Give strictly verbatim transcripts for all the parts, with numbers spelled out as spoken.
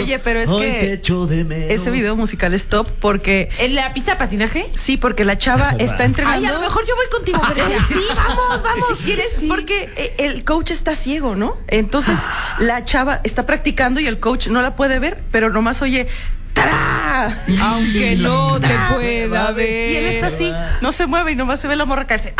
Oye, pero es Hoy que te echo de menos. ese video musical es top porque... ¿En la pista de patinaje? Sí, porque la chava está entrenando... Ay, a lo mejor yo voy contigo, Grecia. Sí, vamos, vamos. Si quieres, sí. Porque el coach está ciego, ¿no? Entonces la chava está practicando y el coach no la puede ver, pero nomás oye... ¡Tará! Aunque no te pueda ver. Y él está así, no se mueve y nomás se ve la morra caerse.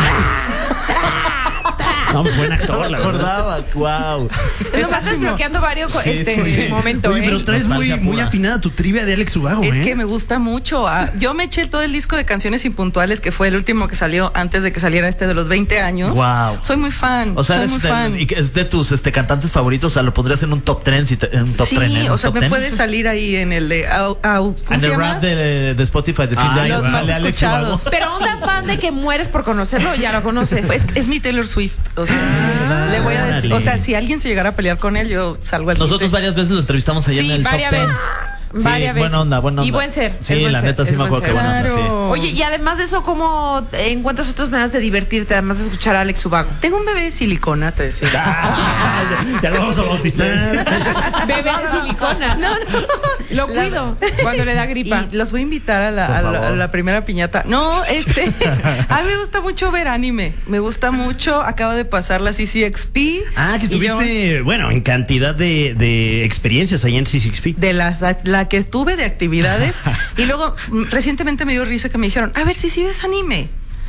No, buen actor, la verdad. Wow. Estás desbloqueando varios Sí, este sí, sí. momento, Oye, ¿eh? pero traes muy, Nostalgia muy pura. afinada tu trivia de Alex Ubago, Es ¿eh? que me gusta mucho. Ah, yo me eché todo el disco de Canciones Impuntuales, que fue el último que salió antes de que saliera este de los veinte años. Wow. Soy muy fan. O sea, soy eres muy de, fan. y que es de tus este, cantantes favoritos. O sea, lo pondrías en un top tres. Si te- en un top Sí, tres, ¿eh? o ¿Un sea, top me ten? puede salir ahí en el de... au- au- ¿cómo En se el llama? rap de, de Spotify de fin de Ay, año. Los más sale Alex escuchados. Ubago. Pero onda fan de que mueres por conocerlo, ya lo conoces. Es, es mi Taylor Swift. O sea, Ah, le voy a decir... órale. O sea, si alguien se llegara a pelear con él, yo salgo al Nosotros quite. varias veces lo entrevistamos allá Sí, en el varias top ten. veces. Sí, Varias veces. buena onda, buena onda. Y buen ser. Sí, es buen la ser, neta sí es me buen acuerdo que ser. buena onda, sí. Claro. Oye, y además de eso, ¿cómo encuentras otras maneras de divertirte, además de escuchar a Alex Ubago? Tengo un bebé de silicona, te decía. Ah, ya lo vamos a bautizar. Bebé de silicona. No, no. Lo cuido cuando le da gripa. Y los voy a invitar a la, Por a la- favor. a la primera piñata. No, este. A mí me gusta mucho ver anime. Me gusta mucho. Acaba de pasar la C C X P. Ah, que y yo- estuviste, bueno, en cantidad de, de experiencias ahí en C seis P. De las, la que tuve de actividades. Y luego, mm, recientemente me dio risa que me dijeron, a ver si sí ves anime.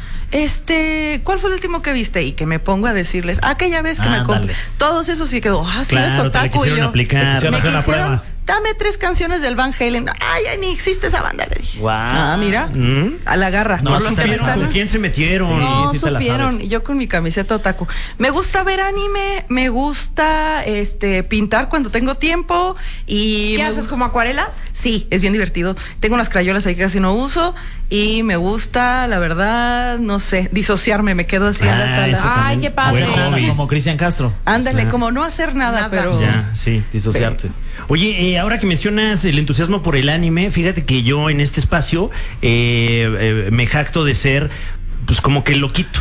Este, ¿cuál fue el último que viste? Y que me pongo a decirles, aquella vez que me compré. Ándale. Todos esos sí quedó, ah, sí eres Claro, te la otaku. Y quisieron yo, aplicar. Te quisieron me hacer una quisieron, prueba. dame tres canciones del Van Halen. Ay, ay, ni existe esa banda, le dije. Guau. Ah, mira, ¿Mm? a la garra. No, Por sí los está que me bien. están- ¿Con quién se metieron? Sí. No te la supieron. sabes. Y yo con mi camiseta otaku. Me gusta ver anime, me gusta este pintar cuando tengo tiempo y ¿Qué me haces, gu- como acuarelas? Sí, es bien divertido. Tengo unas crayolas ahí que casi no uso y me gusta, la verdad, no sé, disociarme, me quedo así en la Ah, sala. eso Ay, también. qué padre. Buen hobby. Como Cristian Castro. Ándale, Ah. como no hacer nada, Nada. pero Ya, sí. Disociarte. Oye, eh, ahora que mencionas el entusiasmo por el anime, fíjate que yo en este espacio eh, eh, me jacto de ser, pues como que loquito.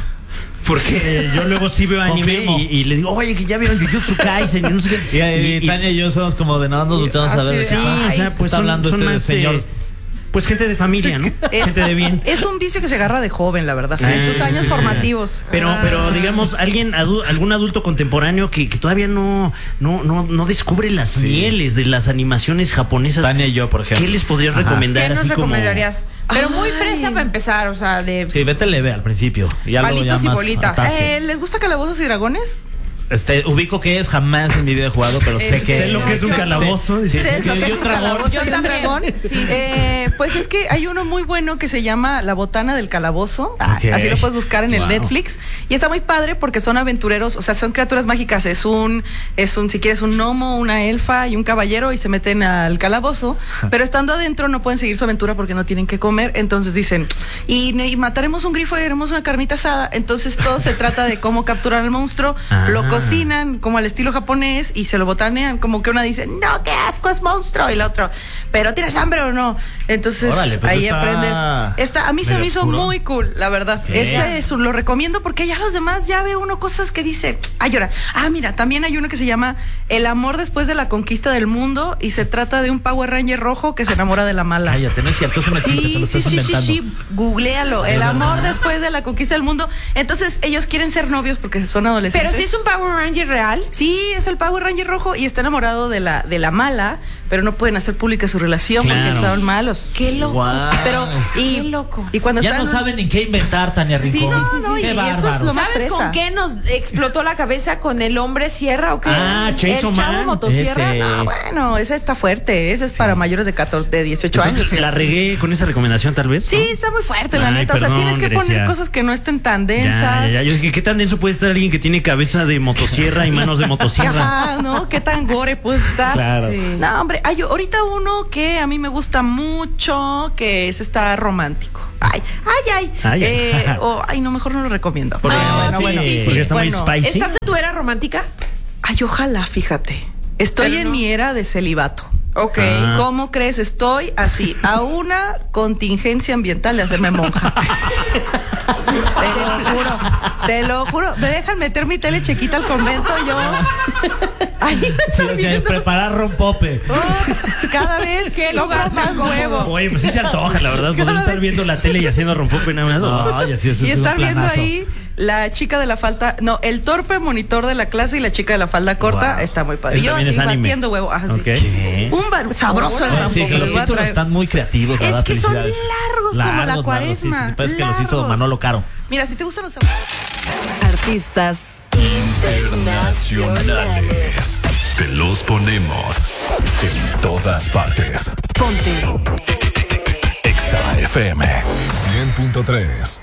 Porque yo luego sí veo anime Confirmo. y, y le digo, oye, que ya vieron Jujutsu Kaisen y no sé qué. Y, y, y Tania y yo somos como de nada, nos volteamos a así ver. de, de que, sí, ay, o sea, pues está son- hablando son este más, señor. eh, pues gente de familia, ¿no? es, Gente de bien. es un vicio que se agarra de joven, la verdad. Sí, Ah, en tus años sí, sí. formativos. Pero, Ah. pero digamos, alguien, adu- algún adulto contemporáneo que, que todavía no, no, no, no descubre las Sí. mieles de las animaciones japonesas. Tania y yo, por ejemplo. ¿Qué les podrías Ajá. recomendar? ¿Qué nos así como- recomendarías? Pero muy Ay. fresa para empezar, o sea, de... Sí, vete leve al principio. Y ya luego ya Palitos y más bolitas. atasque. Eh, ¿Les gusta Calabozos y Dragones? Este, ubico que es, jamás en mi vida he jugado, pero sé Este, que... Sé lo que es un Sí. calabozo. Sí, sí, ¿Sabes sí, lo que y es un un dragón. calabozo Yo y un también. dragón? Sí, sí. Eh, pues es que hay uno muy bueno que se llama La Botana del Calabozo. Ah, Ok. Así lo puedes buscar en el Wow. Netflix. Y está muy padre porque son aventureros, o sea, son criaturas mágicas. Es un, es un, si quieres, un gnomo, una elfa y un caballero y se meten al calabozo. Pero estando adentro no pueden seguir su aventura porque no tienen que comer. Entonces dicen, y, y mataremos un grifo y haremos una carnita asada. Entonces todo se trata de cómo capturar al monstruo. Ah. Lo cocinan como al estilo japonés y se lo botanean. Como que una dice, no, qué asco, es monstruo. Y la otra, pero ¿tienes hambre o no? Entonces Órale, pues ahí está aprendes. Está, a mí se medio me hizo oscuro. muy cool, la verdad. ¿Qué? Ese es, lo recomiendo porque ya los demás ya ve uno cosas que dice, ay, llora. Ah, mira, también hay uno que se llama El amor después de la conquista del mundo y se trata de un Power Ranger rojo que se enamora de la mala. Cállate, no es cierto, eso me chiste, te Sí, lo sí, estás sí, sí, inventando. sí, googlealo. El amor después de la conquista del mundo. Entonces, ellos quieren ser novios porque son adolescentes. Pero si es un Power Ranger real. Sí, es el Power Ranger rojo y está enamorado de la, de la mala, pero no pueden hacer pública su relación Claro. porque son malos. Qué loco. Guau. Pero, y, Qué loco. y cuando Ya están... no saben ni qué inventar, Tania Rincón. Sí, sí, sí, no, sí, y Qué eso es bárbaros. lo más ¿Sabes fresa. con qué nos explotó la cabeza? ¿Con el hombre sierra o qué? Ah, Chainsaw El chavo Man. motosierra, Ese. no, bueno, ese está fuerte, ese es para mayores de catorce, de dieciocho Entonces, años. la regué con esa recomendación, tal vez. Sí, ¿no? está muy fuerte, la Ay, neta. O sea, perdón, tienes que poner Grecia. cosas que no estén tan Ya, densas. ya, ya. Yo dije, ¿qué tan denso puede estar alguien que tiene cabeza de motosierra y manos de motosierra? Ajá, ¿no? ¿Qué tan gore puede estar? Claro. Sí. No, hombre, hay ahorita uno que a mí me gusta mucho, que es está romántico. Ay, ay, ay. Ay, ay. Eh, oh, ay, no, mejor no lo recomiendo. ¿Por qué? No, No, bueno, sí, bueno. sí, sí. Porque está muy Bueno, spicy. ¿Estás en tu era romántica? Ay, ojalá, fíjate. Estoy Pero en no. mi era de celibato. Ok. Ah. ¿Cómo crees? Estoy así, a una contingencia ambiental de hacerme monja. Te lo juro, te lo juro. Me dejan meter mi tele chiquita al convento, yo Ahí me Sí, están o sea, viendo. preparar rompope. Oh, cada vez ¿Qué compro lugar más tan cómodo? huevo. Oye, pues sí se antoja, la verdad, poder Cada estar vez- viendo la tele y haciendo rompope nada más. Ay, así es, Y es un estar viendo planazo. ahí la chica de la falda, no, el torpe monitor de la clase y la chica de la falda corta, Wow. está muy padre. Él Yo también así es anime. batiendo huevo. Ah, sí. Ok. ¿Qué? Un bar- sabroso el Oye, rampo sí, que que los les voy a títulos traer. están muy creativos, ¿verdad? Es que son Felicidades. largos como la Largos, cuaresma. largos, sí, sí, parece que los hizo Largos. Manolo Caro. Mira, si te gustan los Artistas Internacionales. Te los ponemos en todas partes. Ponte. Exa F M cien punto tres.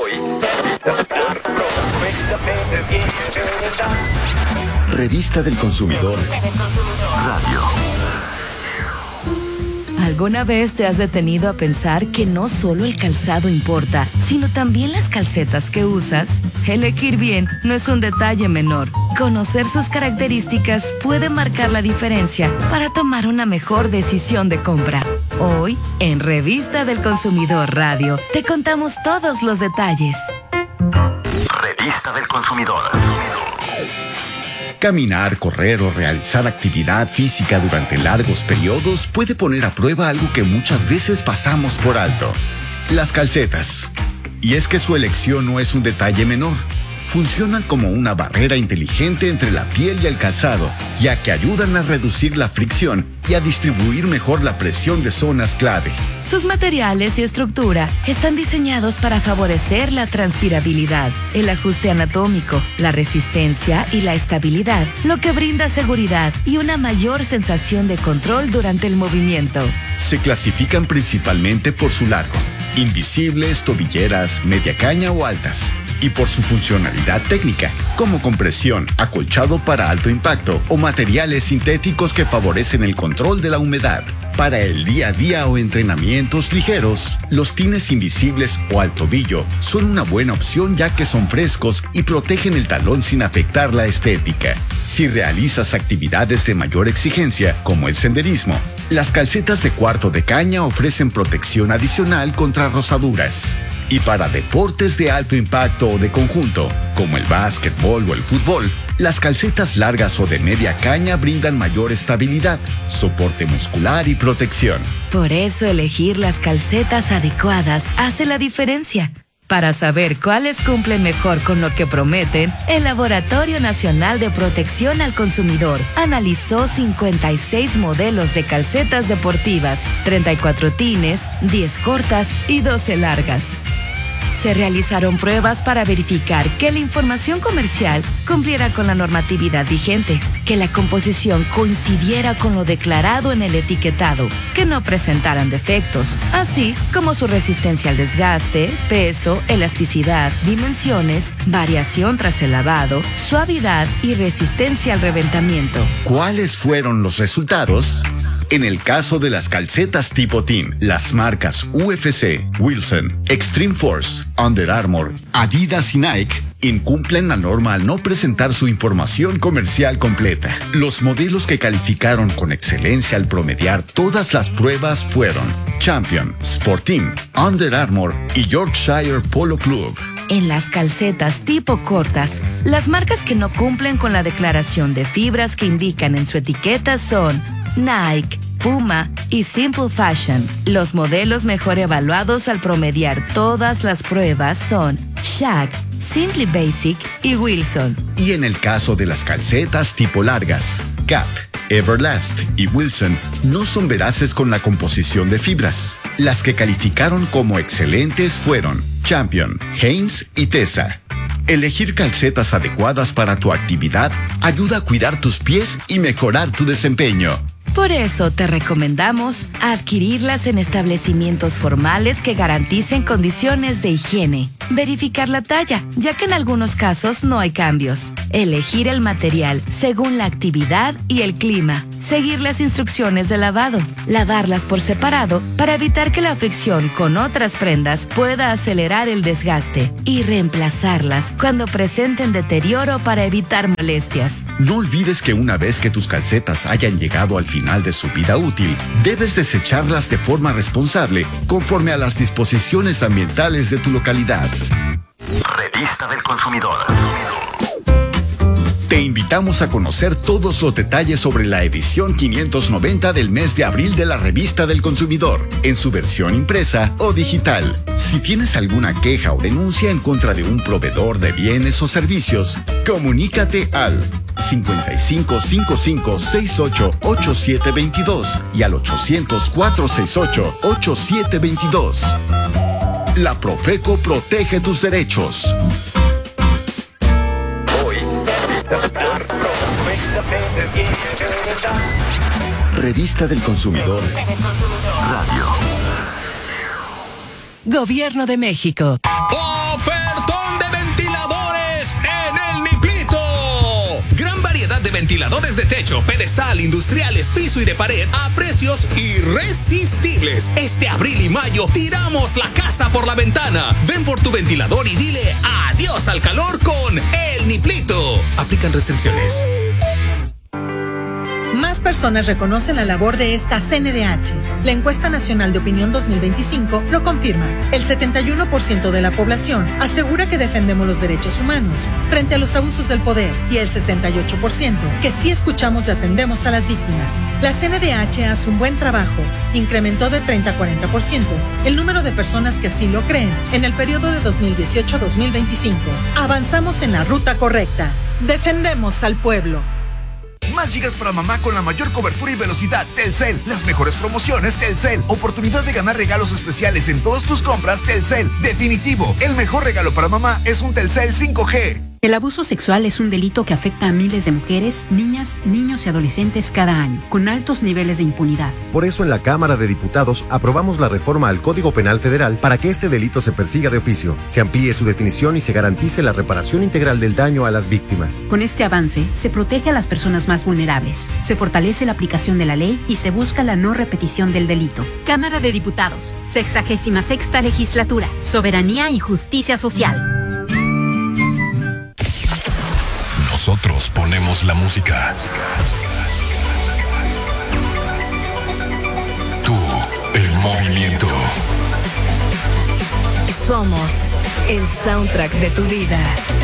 Revista del Consumidor Radio. ¿Alguna vez te has detenido a pensar que no solo el calzado importa, sino también las calcetas que usas? Elegir bien no es un detalle menor. Conocer sus características puede marcar la diferencia para tomar una mejor decisión de compra. Hoy, en Revista del Consumidor Radio, te contamos todos los detalles. Revista del Consumidor. Caminar, correr o realizar actividad física durante largos periodos puede poner a prueba algo que muchas veces pasamos por alto: las calcetas. Y es que su elección no es un detalle menor. Funcionan como una barrera inteligente entre la piel y el calzado, ya que ayudan a reducir la fricción y a distribuir mejor la presión de zonas clave. Sus materiales y estructura están diseñados para favorecer la transpirabilidad, el ajuste anatómico, la resistencia y la estabilidad, lo que brinda seguridad y una mayor sensación de control durante el movimiento. Se clasifican principalmente por su largo: invisibles, tobilleras, media caña o altas. Y por su funcionalidad técnica, como compresión, acolchado para alto impacto o materiales sintéticos que favorecen el control de la humedad. Para el día a día o entrenamientos ligeros, los tines invisibles o al tobillo son una buena opción, ya que son frescos y protegen el talón sin afectar la estética. Si realizas actividades de mayor exigencia, como el senderismo, las calcetas de cuarto de caña ofrecen protección adicional contra rozaduras. Y para deportes de alto impacto o de conjunto, como el básquetbol o el fútbol, las calcetas largas o de media caña brindan mayor estabilidad, soporte muscular y protección. Por eso elegir las calcetas adecuadas hace la diferencia. Para saber cuáles cumplen mejor con lo que prometen, el Laboratorio Nacional de Protección al Consumidor analizó cincuenta y seis modelos de calcetas deportivas, treinta y cuatro tines, diez cortas y doce largas. Se realizaron pruebas para verificar que la información comercial cumpliera con la normatividad vigente, que la composición coincidiera con lo declarado en el etiquetado, que no presentaran defectos, así como su resistencia al desgaste, peso, elasticidad, dimensiones, variación tras el lavado, suavidad y resistencia al reventamiento. ¿Cuáles fueron los resultados? En el caso de las calcetas tipo Teen, las marcas U F C, Wilson, Extreme Force, Under Armour, Adidas y Nike incumplen la norma al no presentar su información comercial completa. Los modelos que calificaron con excelencia al promediar todas las pruebas fueron Champion, Sporting, Under Armour y Yorkshire Polo Club. En las calcetas tipo cortas, las marcas que no cumplen con la declaración de fibras que indican en su etiqueta son Nike, Puma y Simple Fashion. Los modelos mejor evaluados al promediar todas las pruebas son Shaq, Simply Basic y Wilson. Y en el caso de las calcetas tipo largas, Gap, Everlast y Wilson no son veraces con la composición de fibras. Las que calificaron como excelentes fueron Champion, Hanes y Tesa. Elegir calcetas adecuadas para tu actividad ayuda a cuidar tus pies y mejorar tu desempeño. Por eso te recomendamos adquirirlas en establecimientos formales que garanticen condiciones de higiene. Verificar la talla, ya que en algunos casos no hay cambios. Elegir el material según la actividad y el clima. Seguir las instrucciones de lavado. Lavarlas por separado para evitar que la fricción con otras prendas pueda acelerar el desgaste. Y reemplazarlas cuando presenten deterioro para evitar molestias. No olvides que una vez que tus calcetas hayan llegado al final de su vida útil, debes desecharlas de forma responsable, conforme a las disposiciones ambientales de tu localidad. Revista del Consumidor. Te invitamos a conocer todos los detalles sobre la edición quinientos noventa del mes de abril de la Revista del Consumidor, en su versión impresa o digital. Si tienes alguna queja o denuncia en contra de un proveedor de bienes o servicios, comunícate al cincuenta y cinco cincuenta y cinco sesenta y ocho ochenta y siete veintidós y al ochocientos cuatrocientos sesenta y ocho ochenta y siete veintidós. La Profeco protege tus derechos. Revista del Consumidor Radio. Gobierno de México. ¡Ofertón de ventiladores en el Niplito! Gran variedad de ventiladores de techo, pedestal, industriales, piso y de pared a precios irresistibles. Este abril y mayo tiramos la casa por la ventana. Ven por tu ventilador y dile adiós al calor con el Niplito. Aplican restricciones. Más personas reconocen la labor de esta C N D H. La encuesta nacional de opinión dos mil veinticinco lo confirma. El setenta y uno por ciento de la población asegura que defendemos los derechos humanos frente a los abusos del poder y el sesenta y ocho por ciento que sí escuchamos y atendemos a las víctimas. La C N D H hace un buen trabajo. Incrementó de treinta a cuarenta por ciento el número de personas que así lo creen en el periodo de dos mil dieciocho a dos mil veinticinco. Avanzamos en la ruta correcta. Defendemos al pueblo. Más gigas para mamá con la mayor cobertura y velocidad. Telcel. Las mejores promociones. Telcel. Oportunidad de ganar regalos especiales en todas tus compras. Telcel. Definitivo. El mejor regalo para mamá es un Telcel cinco G. El abuso sexual es un delito que afecta a miles de mujeres, niñas, niños y adolescentes cada año, con altos niveles de impunidad. Por eso en la Cámara de Diputados aprobamos la reforma al Código Penal Federal para que este delito se persiga de oficio, se amplíe su definición y se garantice la reparación integral del daño a las víctimas. Con este avance, se protege a las personas más vulnerables, se fortalece la aplicación de la ley y se busca la no repetición del delito. Cámara de Diputados, sexagésima sexta legislatura, soberanía y justicia social. Nosotros ponemos la música. Tú, el movimiento. Somos el soundtrack de tu vida.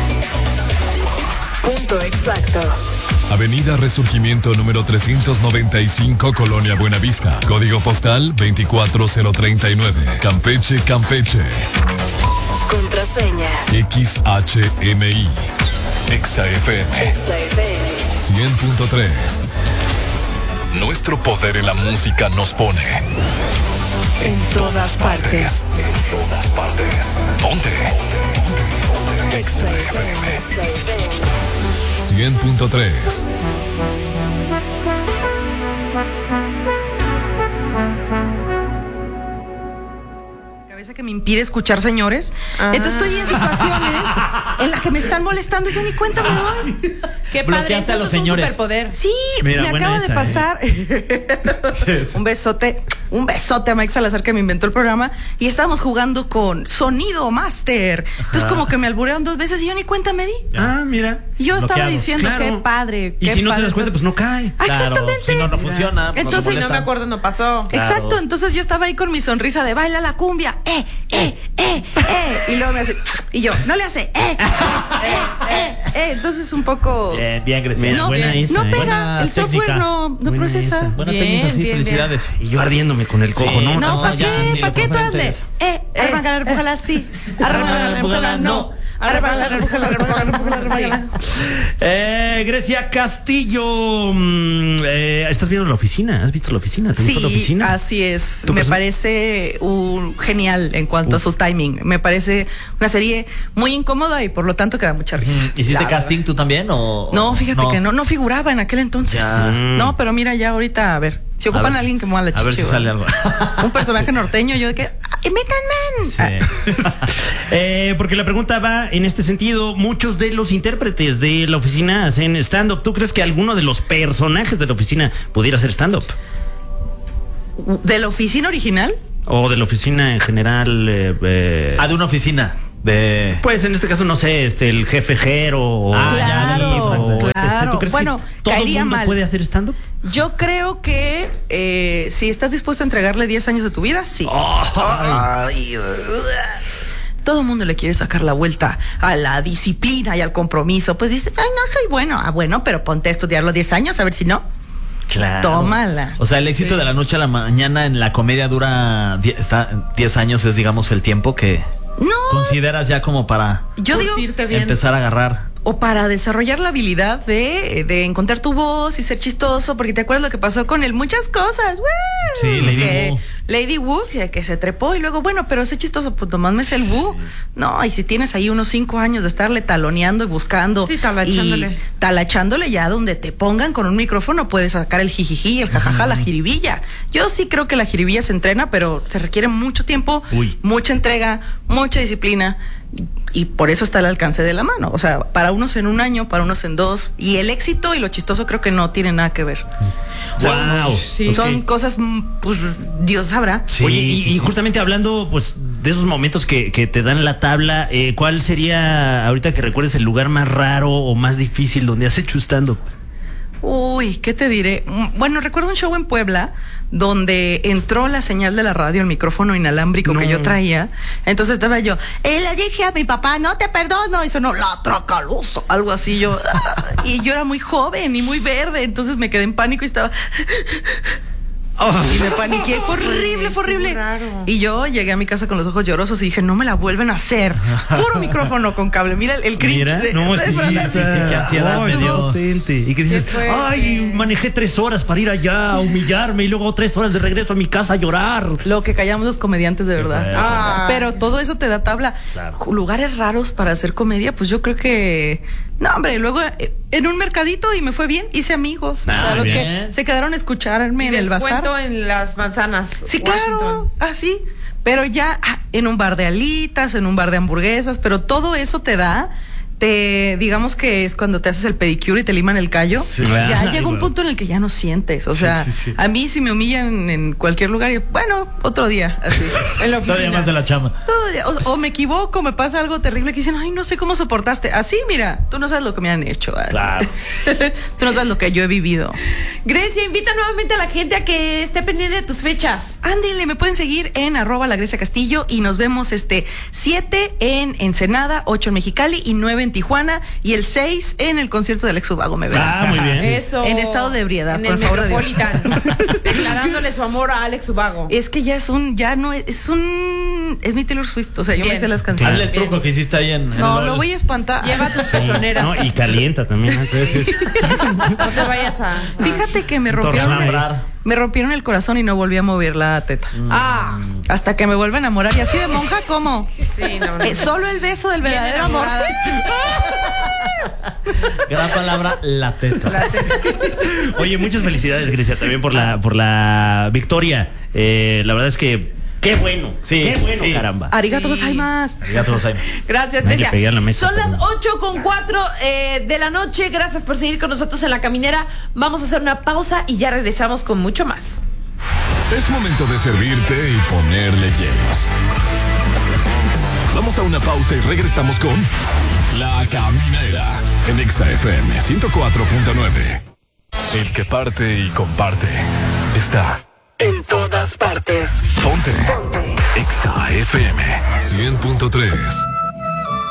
Punto exacto. Avenida Resurgimiento número trescientos noventa y cinco, Colonia Buenavista. Código postal veinticuatro mil treinta y nueve. Campeche, Campeche. Contraseña X H M I. Exa F M. Exa F M. cien punto tres. Nuestro poder en la música nos pone en todas partes. En todas partes. Ponte. Exa F M. cien punto tres. Que me impide escuchar, señores. Ah. Entonces estoy en situaciones en las que me están molestando y yo ni cuenta me doy. Qué padre, eso a los es señores. un superpoder. Sí, Mira, me acaba esa, de pasar. ¿Eh? sí, sí. Un besote, un besote a Mike Salazar que me inventó el programa y estábamos jugando con Sonido Master. Entonces Ajá. como que me alburearon dos veces y yo ni cuenta me di. Ah, mira. Yo estaba diciendo claro. qué padre. Y qué si no padre. te das cuenta, pues no cae. Ah, claro, exactamente. Si no, no funciona. Entonces, si no me acuerdo, no pasó. Claro. Exacto. Entonces yo estaba ahí con mi sonrisa de baila la cumbia. Eh, eh, eh, eh. Y luego me hace. Y yo, no le hace. Eh, eh, eh, eh. Entonces un poco. Bien, bien, Grecia. No, buena bien, esa, no pega. buena el software técnica. no, no Buena procesa. esa. Buena bien, técnica, sí, bien, felicidades. Y yo ardiéndome con el cojo, Sí, ¿no? No, ¿para ya, qué? ni ¿Para lo qué tú hazle? comentes. Eh, arráncala, repújala, sí. Arráncala, repújala, no. Arráncala, repújala, repújala, repújala, repújala. Eh, Grecia Castillo, mm, eh, ¿estás viendo La Oficina? ¿Has visto La Oficina? ¿Te gustó Sí, La Oficina? así es. ¿Tu Me persona? parece un genial en cuanto Uf. a su timing. Me parece una serie muy incómoda y por lo tanto que da mucha risa. Mm, ¿Hiciste La casting tú también o No, fíjate no? que no, no figuraba en aquel entonces. Ya. No, pero mira ya ahorita, a ver, si ocupan a, a alguien que mueva la chichi. A ver si sale algo. Un personaje norteño, yo de que ¡métanme! Sí. eh, porque la pregunta va en este sentido. Muchos de los intérpretes de La Oficina hacen stand-up. ¿Tú crees que alguno de los personajes de La Oficina pudiera hacer stand-up? ¿De La Oficina original? O de La Oficina en general. Eh, eh, ah, de una oficina. De... Pues en este caso, no sé, este el jefe Jero o ah, claro, mismo, claro. ¿Tú crees bueno, que todo caería el mundo mal. puede hacer stand-up? Yo creo que eh, si estás dispuesto a entregarle diez años de tu vida, sí. Oh, Ay. todo el mundo le quiere sacar la vuelta a la disciplina y al compromiso. Pues dices, ay, no soy bueno. Ah, bueno, pero ponte a estudiarlo diez años, a ver si no. Claro. Tómala. O sea, el éxito Sí. de la noche a la mañana en la comedia dura die- está diez años, es digamos el tiempo que No. consideras ya como para Yo digo, empezar a agarrar. o para desarrollar la habilidad de, de encontrar tu voz y ser chistoso, porque te acuerdas lo que pasó con él, muchas cosas, ¡woo! Sí, Lady que, Wu. Lady Wu, que, que se trepó y luego, bueno, pero sé chistoso, pues nomás me es el Wu. No, y si tienes ahí unos cinco años de estarle taloneando y buscando. Sí, talachándole. Y talachándole ya donde te pongan con un micrófono, puedes sacar el jijiji, el jajaja, la jiribilla. Yo sí creo que la jiribilla se entrena, pero se requiere mucho tiempo, Uy. mucha entrega, mucha disciplina. Y por eso está al alcance de la mano. O sea, para unos en un año, para unos en dos. Y el éxito y lo chistoso creo que no tienen nada que ver. O sea, Wow. sí. Son Ok. cosas, mm, pues, Dios sabrá. Sí, Oye, y, y justamente hablando pues de esos momentos que, que te dan la tabla, eh, ¿cuál sería, ahorita que recuerdes, el lugar más raro o más difícil donde has hecho stand-up? Uy, ¿qué te diré? Mm, Bueno, recuerdo un show en Puebla donde entró la señal de la radio, el micrófono inalámbrico No. que yo traía. Entonces estaba yo, eh, le dije a mi papá, no te perdono. Y sonó la tracaloso, algo así. Yo, ah, y yo era muy joven y muy verde. Entonces me quedé en pánico y estaba. Y me paniqué, fue horrible, fue horrible. Y yo llegué a mi casa con los ojos llorosos y dije, no me la vuelven a hacer. Puro micrófono con cable. Mira el, el cringe. Mira, de- no, de- sí, sí, de- sí, sí, qué ansiedad Ay, me dio. Potente. Y que dices, Qué fuerte. ay, manejé tres horas para ir allá a humillarme y luego tres horas de regreso a mi casa a llorar. Lo que callamos los comediantes de verdad. fuerte. Ah, pero todo eso te da tabla. Claro. Lugares raros para hacer comedia, pues yo creo que. No, hombre, luego eh, en un mercadito y me fue bien, hice amigos. Ah, o sea, los bien. que se quedaron a escucharme en el bazar. Descuento en las manzanas. Sí, claro, así. Pero ya ah, en un bar de alitas, en un bar de hamburguesas, pero todo eso te da, te, digamos que es cuando te haces el pedicure y te liman el callo. Sí. Ya Ay, llega un bueno. punto en el que ya no sientes. O Sí, sea, sí, sí. a mí si me humillan en cualquier lugar, yo, bueno, otro día, así. En la Todavía oficina. más de la chamba. Todavía, O, o me equivoco, me pasa algo terrible que dicen, ay, no sé cómo soportaste. Así, mira, tú no sabes lo que me han hecho. Ay. Claro. Tú no sabes lo que yo he vivido. Grecia, invita nuevamente a la gente a que esté pendiente de tus fechas. Ándele, me pueden seguir en arroba la Grecia Castillo y nos vemos este siete en Ensenada, ocho en Mexicali y nueve en Tijuana y el seis en el concierto del Ex Ubago, me verán. Ah, muy bien. Eso. En estado de ebriedad, En por el favor de Dios. Metropolitan. Declarándole su amor a Alex Ubago. Es que ya es un, ya no es, es un, es mi Taylor Swift, o sea, yo Bien. me sé las canciones. Hazle el truco que hiciste ahí en, en No, el- lo voy a espantar. Lleva tus pezoneras. No, y calienta también. Entonces, No te vayas a. Fíjate que me Un rompieron, el, tornambrar. me rompieron el corazón y no volví a mover la teta. Ah. Hasta que me vuelva a enamorar. Y así de monja, ¿cómo? Sí, no, no. Eh, solo el beso del verdadero amor. Gran palabra, la teta. oye, muchas felicidades, Grecia, también por la, por la victoria. Eh, la verdad es que qué bueno. Sí, qué bueno, sí. caramba. Arigato Sí. gozaimasu. Arigato gozaimasu. Gracias, Hay que Grecia. pegar la mesa, Son las perdón. ocho con cuatro eh, de la noche. Gracias por seguir con nosotros en La Caminera. Vamos a hacer una pausa y ya regresamos con mucho más. Es momento de servirte y ponerle hielos. Vamos a una pausa y regresamos con La Caminera en Exa F M ciento cuatro punto nueve. El que parte y comparte está en todas partes. Ponte. Ponte. Exa F M cien punto tres.